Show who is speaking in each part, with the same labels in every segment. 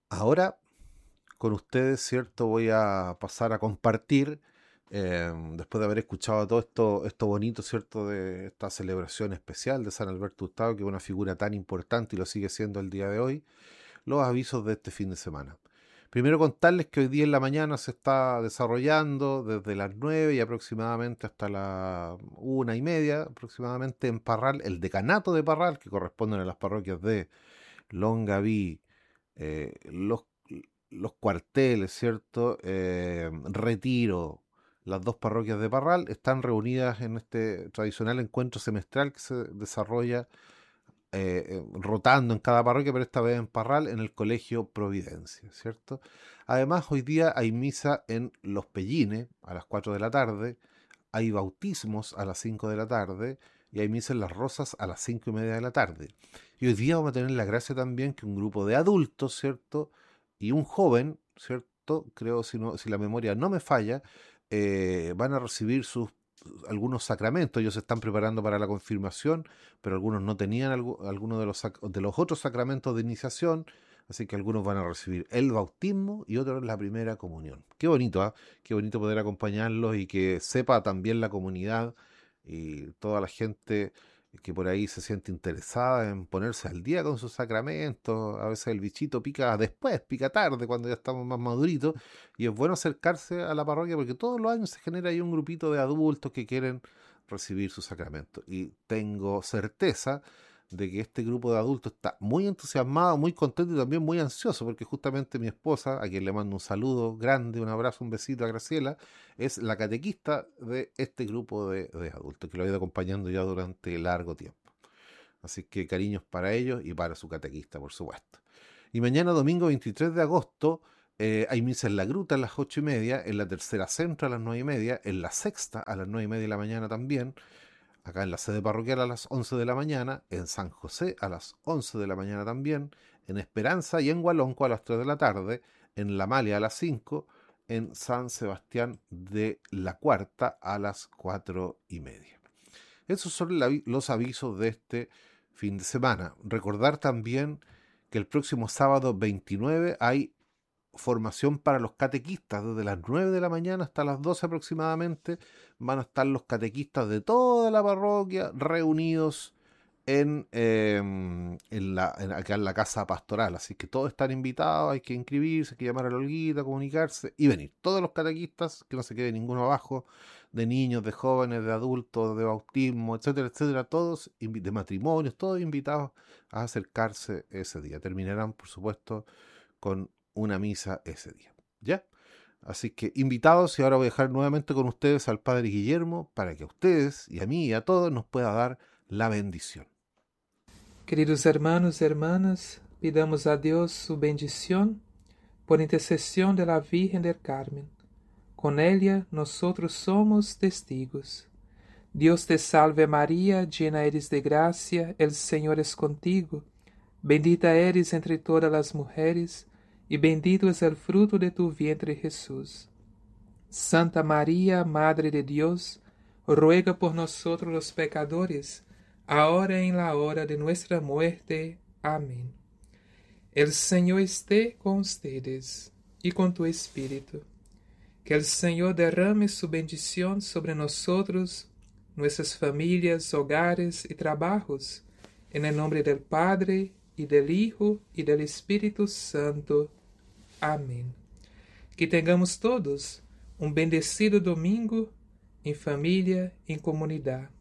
Speaker 1: Ahora con ustedes, ¿cierto? Voy a pasar a compartir, después de haber escuchado todo esto bonito, ¿cierto? De esta celebración especial de San Alberto Hurtado, que es una figura tan importante y lo sigue siendo el día de hoy, los avisos de este fin de semana. Primero contarles que hoy día en la mañana se está desarrollando desde las 9 y aproximadamente hasta la 1:30 aproximadamente en Parral, el decanato de Parral, que corresponden a las parroquias de Longaví, los cuarteles, ¿cierto? Retiro, las dos parroquias de Parral están reunidas en este tradicional encuentro semestral que se desarrolla rotando en cada parroquia, pero esta vez en Parral, en el Colegio Providencia, ¿cierto? Además, hoy día hay misa en Los Pellines a las 4 de la tarde, hay bautismos a las 5 de la tarde y hay misa en Las Rosas a las 5:30 de la tarde. Y hoy día vamos a tener la gracia también que un grupo de adultos, ¿cierto? Y un joven, ¿cierto? Creo, si la memoria no me falla, van a recibir algunos sacramentos. Ellos se están preparando para la confirmación, pero algunos no tenían algunos de los otros sacramentos de iniciación, así que algunos van a recibir el bautismo y otros la primera comunión. Qué bonito, ¿ah? Qué bonito poder acompañarlos y que sepa también la comunidad y toda la gente que por ahí se siente interesada en ponerse al día con sus sacramentos. A veces el bichito pica después, pica tarde, cuando ya estamos más maduritos, y es bueno acercarse a la parroquia porque todos los años se genera ahí un grupito de adultos que quieren recibir su sacramento. Y tengo certeza de que este grupo de adultos está muy entusiasmado, muy contento y también muy ansioso, porque justamente mi esposa, a quien le mando un saludo grande, un abrazo, un besito a Graciela, es la catequista de este grupo de adultos, que lo ha ido acompañando ya durante largo tiempo. Así que cariños para ellos y para su catequista, por supuesto. Y mañana, domingo 23 de agosto, hay misa en la Gruta a las 8:30, en la Tercera Centro a las 9:30, en la Sexta a las 9:30 de la mañana también, acá en la sede parroquial a las 11 de la mañana, en San José a las 11 de la mañana también, en Esperanza y en Hualonco a las 3 de la tarde, en La Malia a las 5, en San Sebastián de la Cuarta a las 4:30. Esos son los avisos de este fin de semana. Recordar también que el próximo sábado 29 hay formación para los catequistas. Desde las 9 de la mañana hasta las 12 aproximadamente van a estar los catequistas de toda la parroquia reunidos acá en la casa pastoral. Así que todos están invitados, hay que inscribirse, hay que llamar a la Olguita, comunicarse y venir. Todos los catequistas, que no se quede ninguno abajo, de niños, de jóvenes, de adultos, de bautismo, etcétera, etcétera, todos, de matrimonios, todos invitados a acercarse ese día. Terminarán, por supuesto, con una misa ese día. ¿Ya? Así que invitados, y ahora voy a dejar nuevamente con ustedes al Padre Guillermo para que a ustedes y a mí y a todos nos pueda dar la bendición.
Speaker 2: Queridos hermanos y hermanas, pidamos a Dios su bendición por intercesión de la Virgen del Carmen. Con ella nosotros somos testigos. Dios te salve María, llena eres de gracia, el Señor es contigo. Bendita eres entre todas las mujeres, y bendito es el fruto de tu vientre Jesús. Santa María, Madre de Dios, ruega por nosotros los pecadores, ahora y en la hora de nuestra muerte. Amén. El Señor esté con ustedes y con tu espíritu. Que el Señor derrame su bendición sobre nosotros, nuestras familias, hogares y trabajos, en el nombre del Padre, y del Hijo, y del Espíritu Santo. Amén. Que tengamos todos un bendecido domingo en familia, en comunidad.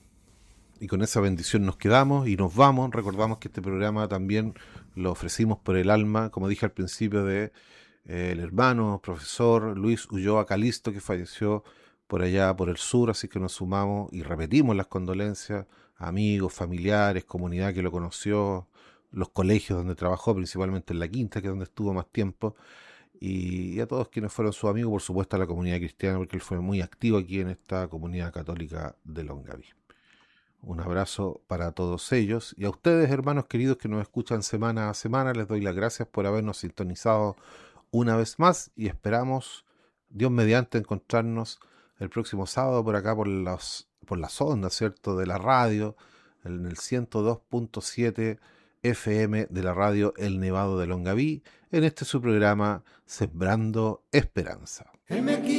Speaker 1: Y con esa bendición nos quedamos y nos vamos. Recordamos que este programa también lo ofrecimos por el alma, como dije al principio, de el hermano, profesor Luis Ulloa Calisto, que falleció por allá, por el sur, así que nos sumamos y repetimos las condolencias a amigos, familiares, comunidad que lo conoció, los colegios donde trabajó, principalmente en la Quinta, que es donde estuvo más tiempo, y a todos quienes fueron sus amigos, por supuesto a la comunidad cristiana, porque él fue muy activo aquí en esta comunidad católica de Longaví. Un abrazo para todos ellos y a ustedes, hermanos queridos que nos escuchan semana a semana, les doy las gracias por habernos sintonizado una vez más y esperamos, Dios mediante, encontrarnos el próximo sábado por acá por las ondas, ¿cierto? De la radio, en el 102.7 FM de la radio El Nevado de Longaví, en este su programa Sembrando Esperanza.